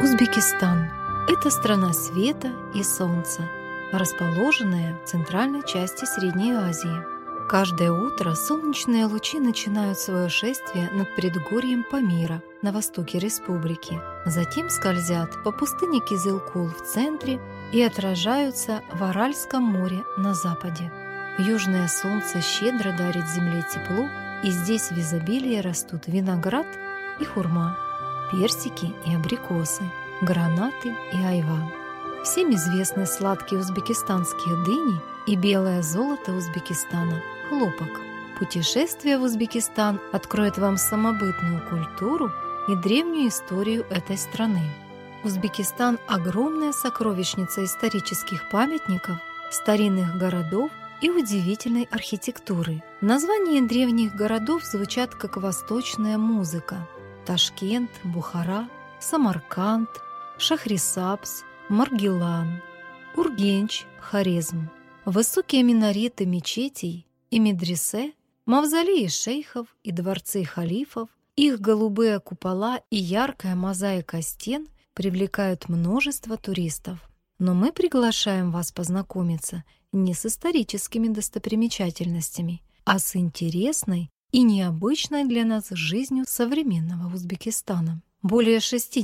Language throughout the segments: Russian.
Узбекистан – это страна света и солнца, расположенная в центральной части Средней Азии. Каждое утро солнечные лучи начинают свое шествие над предгорьем Памира на востоке республики, затем скользят по пустыне Кизылкул в центре и отражаются в Аральском море на западе. Южное солнце щедро дарит земле тепло, и здесь в изобилии растут виноград и хурма, персики и абрикосы, гранаты и айва. Всем известны сладкие узбекистанские дыни и белое золото Узбекистана – хлопок. Путешествие в Узбекистан откроет вам самобытную культуру и древнюю историю этой страны. Узбекистан – огромная сокровищница исторических памятников, старинных городов и удивительной архитектуры. Названия древних городов звучат как восточная музыка: Ташкент, Бухара, Самарканд, Шахрисабз, Маргилан, Ургенч, Хорезм. Высокие минареты мечетей и медресе, мавзолеи шейхов и дворцы халифов, их голубые купола и яркая мозаика стен привлекают множество туристов. Но мы приглашаем вас познакомиться не с историческими достопримечательностями, а с интересной и необычной для нас жизнью современного Узбекистана. Более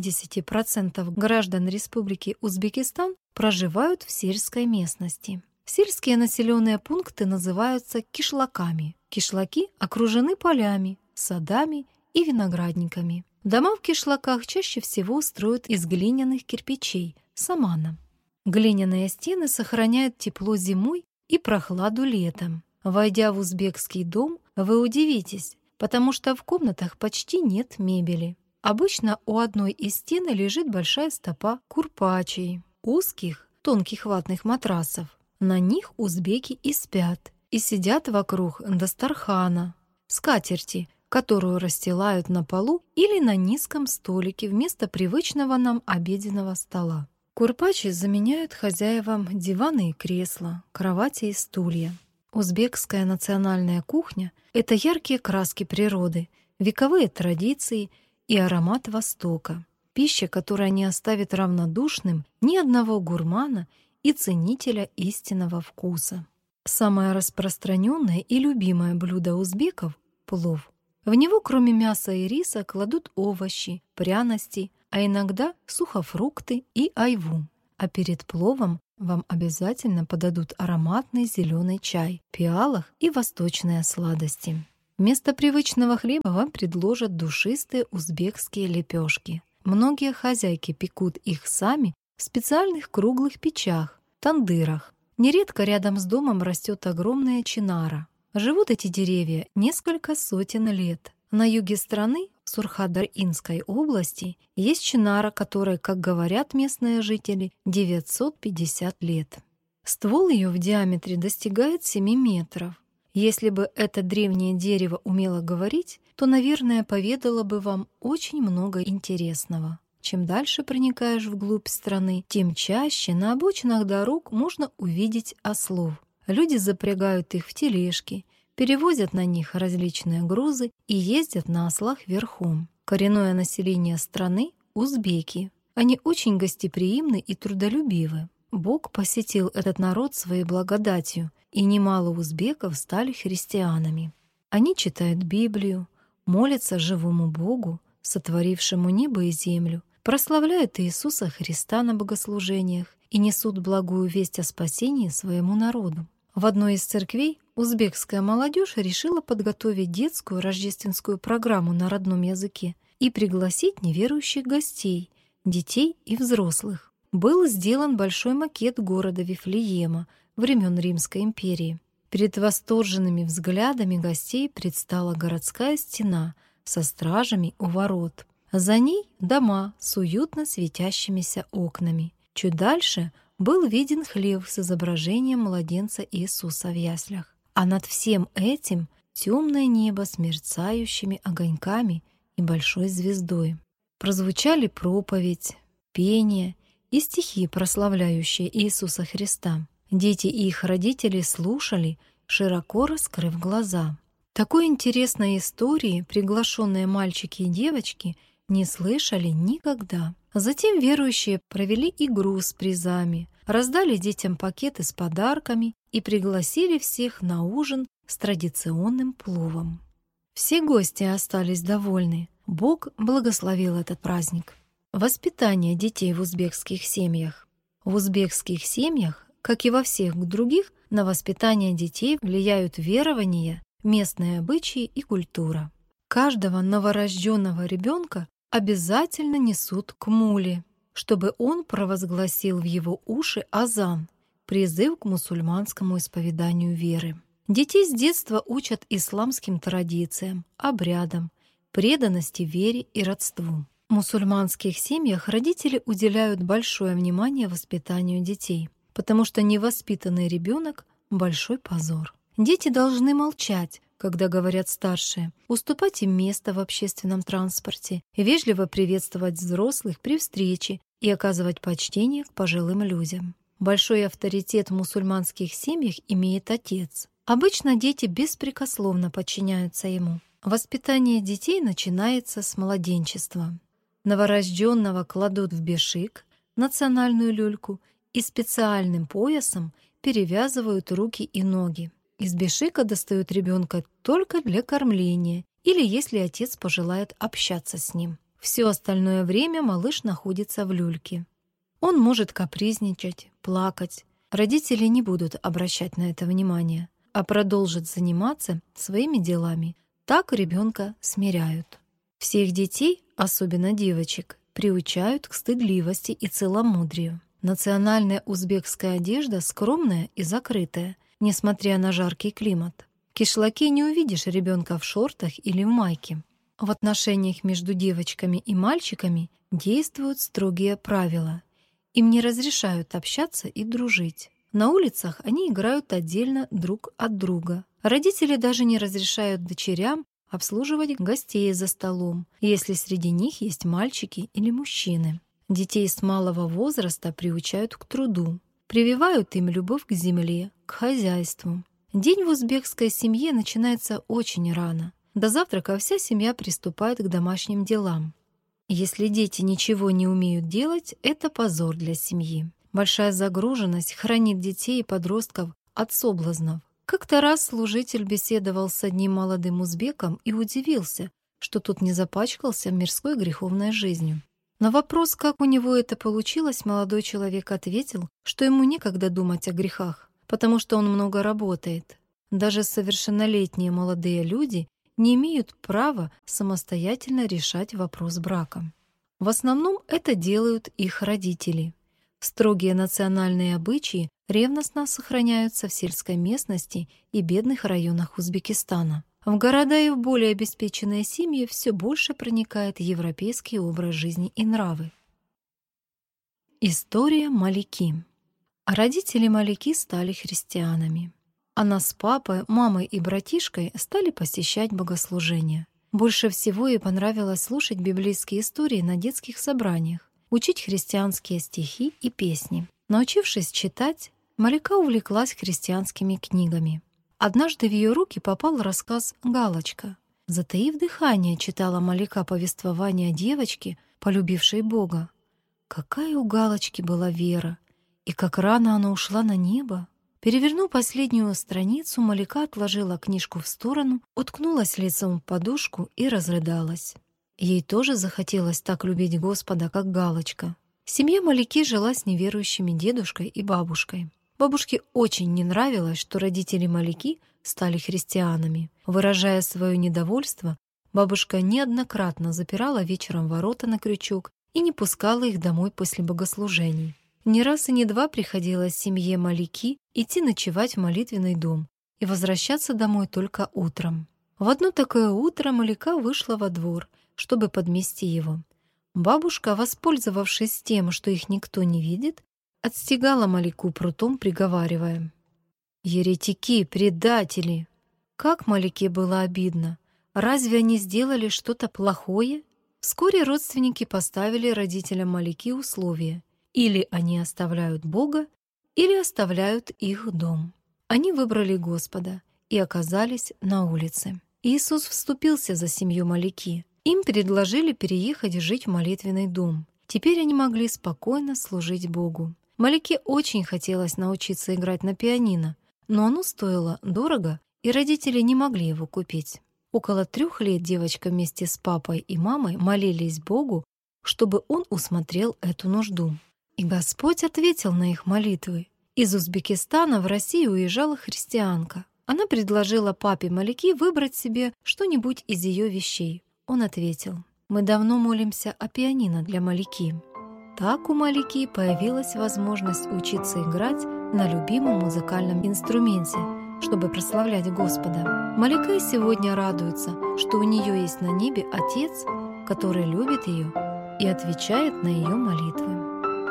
60% граждан Республики Узбекистан проживают в сельской местности. Сельские населенные пункты называются кишлаками. Кишлаки окружены полями, садами и виноградниками. Дома в кишлаках чаще всего строят из глиняных кирпичей – самана. Глиняные стены сохраняют тепло зимой и прохладу летом. Войдя в узбекский дом, вы удивитесь, потому что в комнатах почти нет мебели. Обычно у одной из стен лежит большая стопа курпачей, узких, тонких ватных матрасов. На них узбеки и спят, и сидят вокруг дастархана, скатерти, которую расстилают на полу или на низком столике вместо привычного нам обеденного стола. Курпачи заменяют хозяевам диваны и кресла, кровати и стулья. Узбекская национальная кухня — это яркие краски природы, вековые традиции и аромат Востока. Пища, которая не оставит равнодушным ни одного гурмана и ценителя истинного вкуса. Самое распространенное и любимое блюдо узбеков — плов. В него, кроме мяса и риса, кладут овощи, пряности, а иногда сухофрукты и айву. А перед пловом вам обязательно подадут ароматный зеленый чай, пиалах и восточные сладости. Вместо привычного хлеба вам предложат душистые узбекские лепешки. Многие хозяйки пекут их сами в специальных круглых печах, тандырах. Нередко рядом с домом растет огромная чинара. Живут эти деревья несколько сотен лет. На юге страны, в Сурхадар-Инской области, есть чинара, которой, как говорят местные жители, 950 лет. Ствол ее в диаметре достигает 7 метров. Если бы это древнее дерево умело говорить, то, наверное, поведало бы вам очень много интересного. Чем дальше проникаешь вглубь страны, тем чаще на обочинах дорог можно увидеть ослов. Люди запрягают их в тележки, перевозят на них различные грузы и ездят на ослах верхом. Коренное население страны — узбеки. Они очень гостеприимны и трудолюбивы. Бог посетил этот народ своей благодатью, и немало узбеков стали христианами. Они читают Библию, молятся живому Богу, сотворившему небо и землю, прославляют Иисуса Христа на богослужениях и несут благую весть о спасении своему народу. В одной из церквей узбекская молодежь решила подготовить детскую рождественскую программу на родном языке и пригласить неверующих гостей, детей и взрослых. Был сделан большой макет города Вифлеема времен Римской империи. Перед восторженными взглядами гостей предстала городская стена со стражами у ворот. За ней дома с уютно светящимися окнами. Чуть дальше был виден хлев с изображением младенца Иисуса в яслях. А над всем этим темное небо с мерцающими огоньками и большой звездой. Прозвучали проповедь, пение и стихи, прославляющие Иисуса Христа. Дети и их родители слушали, широко раскрыв глаза. Такой интересной истории приглашенные мальчики и девочки не слышали никогда. Затем верующие провели игру с призами, раздали детям пакеты с подарками и пригласили всех на ужин с традиционным пловом. Все гости остались довольны. Бог благословил этот праздник. Воспитание детей в узбекских семьях. В узбекских семьях, как и во всех других, на воспитание детей влияют верования, местные обычаи и культура. Каждого новорожденного ребенка обязательно несут к мулле, чтобы он провозгласил в его уши азан, призыв к мусульманскому исповеданию веры. Детей с детства учат исламским традициям, обрядам, преданности вере и родству. В мусульманских семьях родители уделяют большое внимание воспитанию детей, потому что невоспитанный ребенок — большой позор. Дети должны молчать, когда говорят старшие, уступать им место в общественном транспорте, вежливо приветствовать взрослых при встрече и оказывать почтение к пожилым людям. Большой авторитет в мусульманских семьях имеет отец. Обычно дети беспрекословно подчиняются ему. Воспитание детей начинается с младенчества. Новорожденного кладут в бешик, национальную люльку, и специальным поясом перевязывают руки и ноги. Из бешика достают ребенка только для кормления или если отец пожелает общаться с ним. Все остальное время малыш находится в люльке. Он может капризничать, плакать. Родители не будут обращать на это внимание, а продолжат заниматься своими делами. Так ребенка смиряют. Всех детей, особенно девочек, приучают к стыдливости и целомудрию. Национальная узбекская одежда скромная и закрытая, несмотря на жаркий климат. В кишлаке не увидишь ребенка в шортах или в майке. В отношениях между девочками и мальчиками действуют строгие правила. Им не разрешают общаться и дружить. На улицах они играют отдельно друг от друга. Родители даже не разрешают дочерям обслуживать гостей за столом, если среди них есть мальчики или мужчины. Детей с малого возраста приучают к труду, прививают им любовь к земле, к хозяйству. День в узбекской семье начинается очень рано. До завтрака вся семья приступает к домашним делам. Если дети ничего не умеют делать, это позор для семьи. Большая загруженность хранит детей и подростков от соблазнов. Как-то раз служитель беседовал с одним молодым узбеком и удивился, что тот не запачкался мирской греховной жизнью. На вопрос, как у него это получилось, молодой человек ответил, что ему некогда думать о грехах, потому что он много работает. Даже совершеннолетние молодые люди не имеют права самостоятельно решать вопрос брака. В основном это делают их родители. Строгие национальные обычаи ревностно сохраняются в сельской местности и бедных районах Узбекистана. В города и в более обеспеченные семьи все больше проникает европейский образ жизни и нравы. История Малики. Родители Малики стали христианами. Она с папой, мамой и братишкой стали посещать богослужения. Больше всего ей понравилось слушать библейские истории на детских собраниях, учить христианские стихи и песни. Научившись читать, Малика увлеклась христианскими книгами. Однажды в ее руки попал рассказ «Галочка». Затаив дыхание, читала Малика повествование девочки, полюбившей Бога. Какая у Галочки была вера! И как рано она ушла на небо! Перевернув последнюю страницу, Малика отложила книжку в сторону, уткнулась лицом в подушку и разрыдалась. Ей тоже захотелось так любить Господа, как Галочка. Семья Малики жила с неверующими дедушкой и бабушкой. Бабушке очень не нравилось, что родители Малики стали христианами. Выражая свое недовольство, бабушка неоднократно запирала вечером ворота на крючок и не пускала их домой после богослужений. Не раз и не два приходилось семье Малики идти ночевать в молитвенный дом и возвращаться домой только утром. В одно такое утро Малика вышла во двор, чтобы подмести его. Бабушка, воспользовавшись тем, что их никто не видит, отстегала Малику прутом, приговаривая: «Еретики, предатели!» Как Малике было обидно! Разве они сделали что-то плохое? Вскоре родственники поставили родителям Малики условия: или они оставляют Бога, или оставляют их дом. Они выбрали Господа и оказались на улице. Иисус вступился за семью Малики, Им предложили переехать жить в молитвенный дом. Теперь они могли спокойно служить Богу. Малике очень хотелось научиться играть на пианино, но оно стоило дорого, и родители не могли его купить. Около 3 лет девочка вместе с папой и мамой молились Богу, чтобы он усмотрел эту нужду. И Господь ответил на их молитвы. Из Узбекистана в Россию уезжала христианка. Она предложила папе Малики выбрать себе что-нибудь из ее вещей. Он ответил: «Мы давно молимся о пианино для Малики». Так у Малики появилась возможность учиться играть на любимом музыкальном инструменте, чтобы прославлять Господа. Малика и сегодня радуется, что у нее есть на небе Отец, который любит ее и отвечает на ее молитвы.